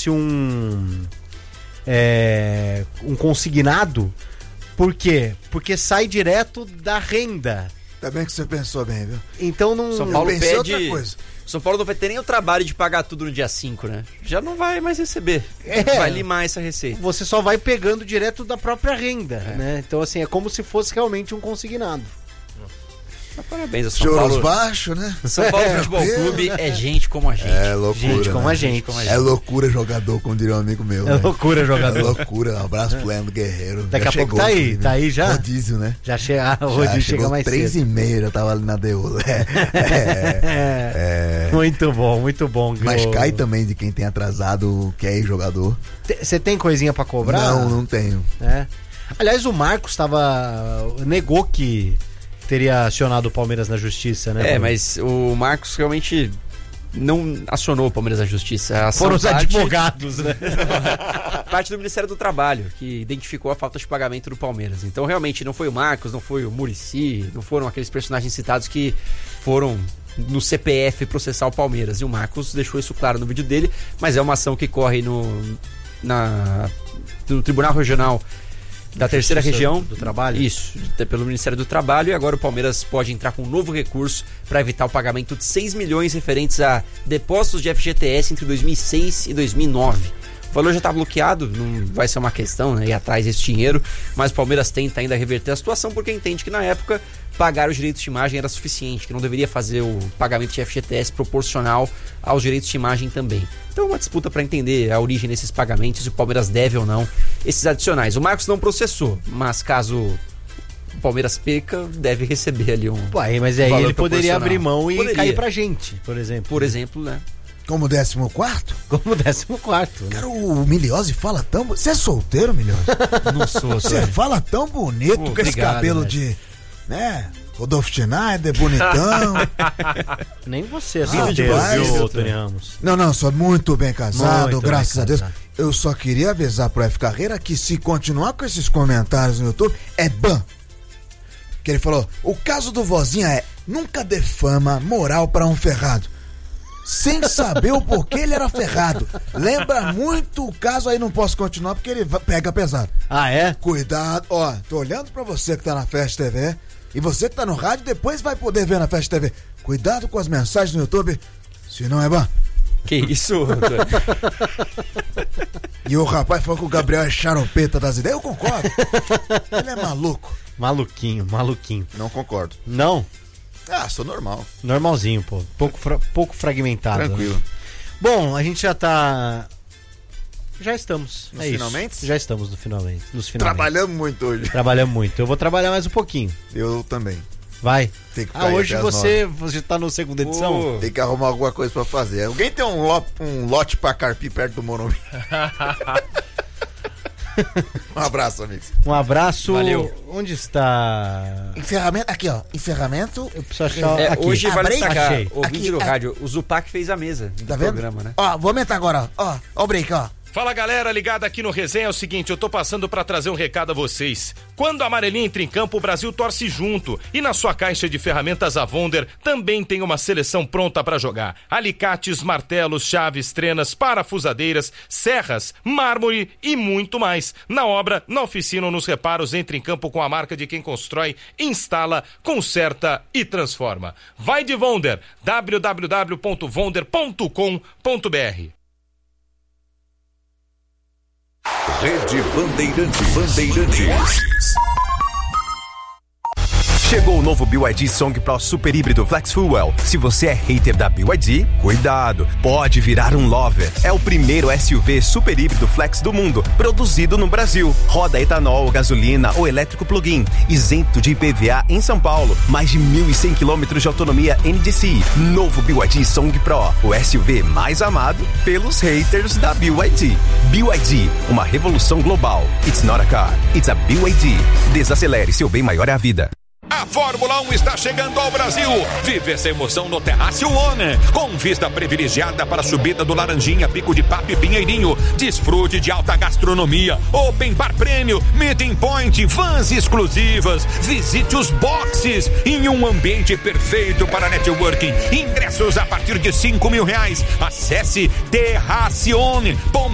fosse um consignado. Por quê? Porque sai direto da renda. Tá bem que você pensou bem, viu? Então não... São Paulo pede... outra coisa. São Paulo não vai ter nem o trabalho de pagar tudo no dia 5, né? Já não vai mais receber. Vai limar essa receita. Você só vai pegando direto da própria renda, né? Então, assim, é como se fosse realmente um consignado. Mas parabéns a São Choros Paulo. baixo, né? São Paulo Futebol Clube é gente como a gente. É loucura. Gente como a gente. É loucura jogador, como diria um amigo meu. É loucura jogador. É loucura. Um abraço pro Leandro Guerreiro. Daqui já a pouco chegou, tá aí já? Rodízio, né? Já chega, o rodízio chega mais 3h30, já tava ali na Deula. Muito bom, muito bom. Mas cai também de quem tem atrasado, que é jogador. Você tem coisinha pra cobrar? Não tenho. Aliás, o Marcos negou que teria acionado o Palmeiras na justiça, né? Mas o Marcos realmente não acionou o Palmeiras na justiça. Foram os advogados, né? Parte do Ministério do Trabalho, que identificou a falta de pagamento do Palmeiras. Então, realmente, não foi o Marcos, não foi o Muricy, não foram aqueles personagens citados que foram no CPF processar o Palmeiras. E o Marcos deixou isso claro no vídeo dele, mas é uma ação que corre no Tribunal Regional da Terceira Região do Trabalho. Isso, pelo Ministério do Trabalho. E agora o Palmeiras pode entrar com um novo recurso para evitar o pagamento de 6 milhões referentes a depósitos de FGTS entre 2006 e 2009. O valor já está bloqueado, não vai ser uma questão, né, ir atrás desse dinheiro, mas o Palmeiras tenta ainda reverter a situação porque entende que na época pagar os direitos de imagem era suficiente, que não deveria fazer o pagamento de FGTS proporcional aos direitos de imagem também. Então é uma disputa para entender a origem desses pagamentos, se o Palmeiras deve ou não esses adicionais. O Marcos não processou, mas caso o Palmeiras perca, deve receber ali um mas aí valor ele poderia proporcional. abrir mão e Poderia. cair pra gente, por exemplo. Por exemplo, né? Como 14º? Como 14º, né? Cara, o Miliose fala tão... Você é solteiro, Miliose? Não sou. Você fala tão bonito com esse obrigado, cabelo né? de... né? Rodolfo Schneider, bonitão. Nem você é demais, viu, Tony Ramos? Não, sou muito bem casado, Muito graças bem a Deus. casado. Eu só queria avisar pro F Carreira que se continuar com esses comentários no YouTube, é ban. Que ele falou, o caso do Vozinha é nunca dê fama moral pra um ferrado. Sem saber o porquê ele era ferrado. Lembra muito o caso, aí não posso continuar porque ele pega pesado. Ah, é? Cuidado, ó, tô olhando pra você que tá na Fast TV e você que tá no rádio depois vai poder ver na Fast TV. Cuidado com as mensagens no YouTube, senão é ban. Que isso? E o rapaz falou que o Gabriel é charopeta das ideias. Eu concordo. Ele é maluco. Maluquinho. Não concordo. Não? Sou normal. Normalzinho, pô. Pouco fragmentado. Tranquilo. Né? Bom, a gente já tá... Já estamos. Nos é finalmente? Isso. Já estamos nos finalmente. Trabalhamos muito hoje. Trabalhamos muito. Eu vou trabalhar mais um pouquinho. Eu também. Vai. Tem que ficar aí hoje até as você tá na segunda edição? Tem que arrumar alguma coisa pra fazer. Alguém tem um lote pra carpir perto do Morumbi? Um abraço, amigos. Um abraço. Valeu. Onde está? Encerramento, aqui ó, encerramento. Eu preciso achar aqui. Hoje vale destacar, Achei. ouvinte do rádio, o Zupac fez a mesa Tá do vendo? programa, né? Ó, vou aumentar agora, ó o break, ó. Fala galera, ligada aqui no Resenha, é o seguinte, eu tô passando pra trazer um recado a vocês. Quando a amarelinha entra em campo, o Brasil torce junto. E na sua caixa de ferramentas Avonder também tem uma seleção pronta pra jogar. Alicates, martelos, chaves, trenas, parafusadeiras, serras, mármore e muito mais. Na obra, na oficina ou nos reparos, entre em campo com a marca de quem constrói, instala, conserta e transforma. Vai de Vonder, www.vonder.com.br. Rede Bandeirantes. Chegou o novo BYD Song Pro Super Híbrido Flex Fuel. Se você é hater da BYD, cuidado, pode virar um lover. É o primeiro SUV super híbrido flex do mundo, produzido no Brasil. Roda etanol, gasolina ou elétrico plug-in, isento de IPVA em São Paulo. Mais de 1.100 km de autonomia NDCi. Novo BYD Song Pro, o SUV mais amado pelos haters da BYD. BYD, uma revolução global. It's not a car, it's a BYD. Desacelere, seu bem maior é a vida. A Fórmula 1 está chegando ao Brasil. Vive essa emoção no Terrácio One, com vista privilegiada para a subida do Laranjinha, Pico de Papo e Pinheirinho. Desfrute de alta gastronomia, open bar prêmio, meeting point, vans exclusivas. Visite os boxes em um ambiente perfeito para networking. Ingressos a partir de R$5.000. Acesse terracione.com.br.